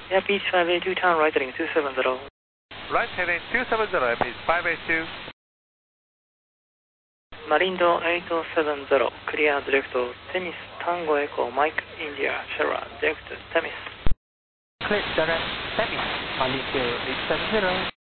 Yeah, beach 582, town right heading 270. Right heading 270, beach 582. Marindo 870, clear direct to Temis, Tango Echo, Mike, India, Sierra, direct to Temis. Clear direct, Temis, Marindo 870.